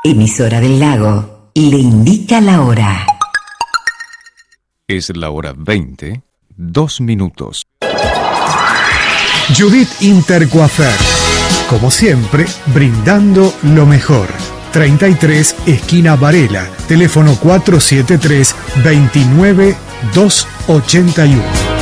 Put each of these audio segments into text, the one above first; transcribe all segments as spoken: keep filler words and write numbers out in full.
Emisora del Lago le indica la hora. Es la hora veinte, dos minutos. Judith Intercoafer, como siempre, brindando lo mejor. treinta y tres, esquina Varela, teléfono cuatro siete tres, dos nueve, dos ocho uno.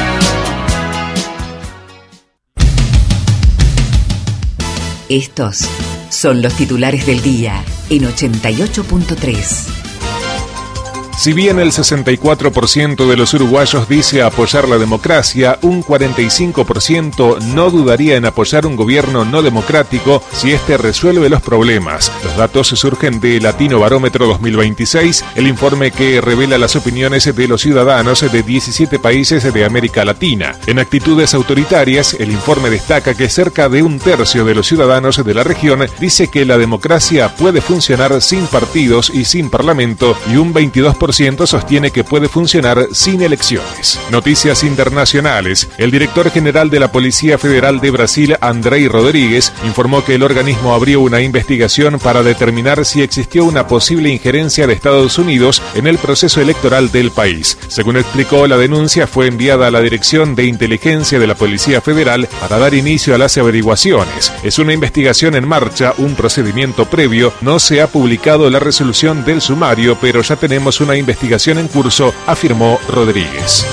Estos son los titulares del día en ochenta y ocho punto tres. Si bien el sesenta y cuatro por ciento de los uruguayos dice apoyar la democracia, un cuarenta y cinco por ciento no dudaría en apoyar un gobierno no democrático si este resuelve los problemas. Los datos surgen de Latino Barómetro dos mil veintiséis, el informe que revela las opiniones de los ciudadanos de diecisiete países de América Latina. En actitudes autoritarias, el informe destaca que cerca de un tercio de los ciudadanos de la región dice que la democracia puede funcionar sin partidos y sin parlamento, y un veintidós por ciento sostiene que puede funcionar sin elecciones. Noticias internacionales. El director general de la Policía Federal de Brasil, Andrei Rodríguez, informó que el organismo abrió una investigación para determinar si existió una posible injerencia de Estados Unidos en el proceso electoral del país. Según explicó, la denuncia fue enviada a la Dirección de Inteligencia de la Policía Federal para dar inicio a las averiguaciones. Es una investigación en marcha, un procedimiento previo. No se ha publicado la resolución del sumario, pero ya tenemos una investigación en curso, afirmó Rodríguez.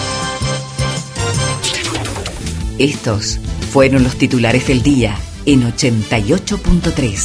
Estos fueron los titulares del día en ochenta y ocho punto tres.